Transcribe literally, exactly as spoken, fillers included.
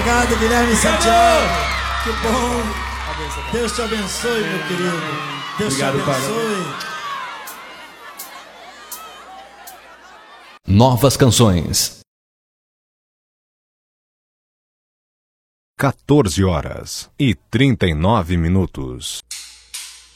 Obrigado, Guilherme Santiago. Que bom. Deus te abençoe, meu querido. Deus Obrigado, te abençoe. Pai. Novas canções. quatorze horas e trinta e nove minutos.